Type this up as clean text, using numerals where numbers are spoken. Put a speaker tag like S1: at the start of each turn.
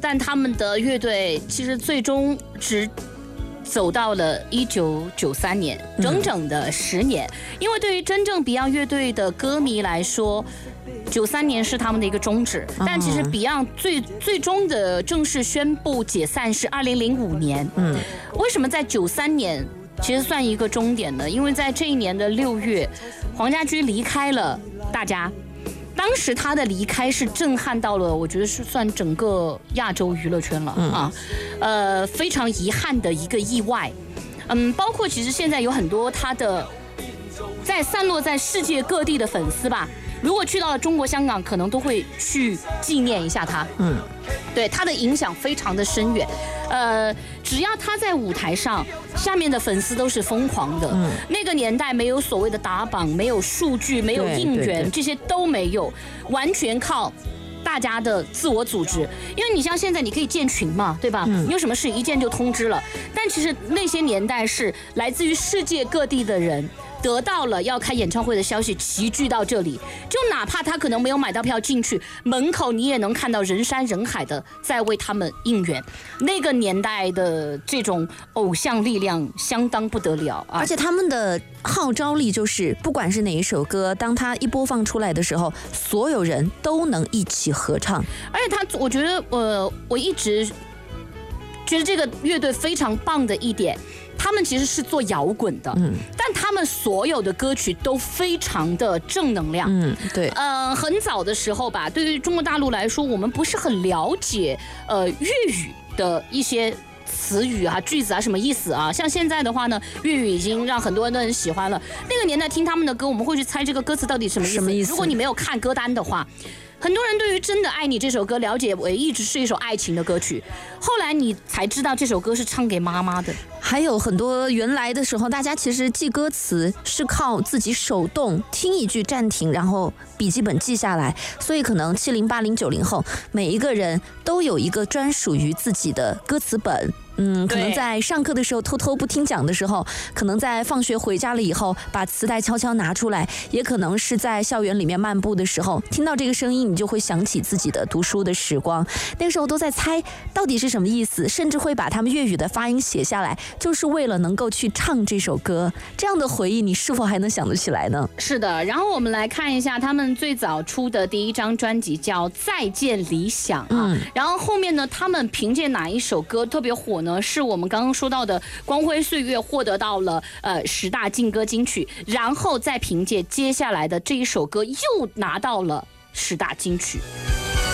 S1: 但他们的乐队其实最终只走到了1993年，整整的10年。因为对于真正 Beyond 乐队的歌迷来说，93年是他们的一个终止，但其实 Beyond 最终的正式宣布解散是2005年。为什么在93年其实算一个终点呢？因为在这一年的6月，黄家驹离开了大家。当时他的离开是震撼到了，我觉得是算整个亚洲娱乐圈了啊，非常遗憾的一个意外。包括其实现在有很多他的在散落在世界各地的粉丝吧，如果去到了中国香港，可能都会去纪念一下他。对，他的影响非常的深远。只要他在舞台上，下面的粉丝都是疯狂的。那个年代没有所谓的打榜，没有数据，没有应援，这些都没有，完全靠大家的自我组织。因为你像现在你可以建群嘛，对吧？你有什么事一建就通知了。但其实那些年代是来自于世界各地的人得到了要开演唱会的消息，齐聚到这里，就哪怕他可能没有买到票进去，门口你也能看到人山人海的在为他们应援。那个年代的这种偶像力量相当不得了啊！
S2: 而且他们的号召力就是，不管是哪一首歌，当他一播放出来的时候，所有人都能一起合唱。
S1: 而且我觉得我一直觉得这个乐队非常棒的一点，他们其实是做摇滚的，但他们所有的歌曲都非常的正能量。
S2: 对，
S1: 很早的时候吧，对于中国大陆来说，我们不是很了解粤语的一些词语啊、句子啊什么意思啊。像现在的话呢，粤语已经让很多人都很喜欢了。那个年代听他们的歌，我们会去猜这个歌词到底什么意思。如果你没有看歌单的话，很多人对于《真的爱你》这首歌了解为一直是一首爱情的歌曲，后来你才知道这首歌是唱给妈妈的。
S2: 还有很多原来的时候，大家其实记歌词是靠自己手动听一句暂停，然后笔记本记下来，所以可能70、80、90后每一个人都有一个专属于自己的歌词本。可能在上课的时候偷偷不听讲的时候，可能在放学回家了以后把磁带悄悄拿出来，也可能是在校园里面漫步的时候听到这个声音，你就会想起自己的读书的时光。那个时候都在猜到底是什么意思，甚至会把他们粤语的发音写下来，就是为了能够去唱这首歌。这样的回忆你是否还能想得起来呢？
S1: 是的，然后我们来看一下他们最早出的第一张专辑叫《再见理想》啊，然后后面呢，他们凭借哪一首歌特别火呢？是我们刚刚说到的《光辉岁月》获得到了10大劲歌金曲，然后再凭借接下来的这一首歌又拿到了10大金曲。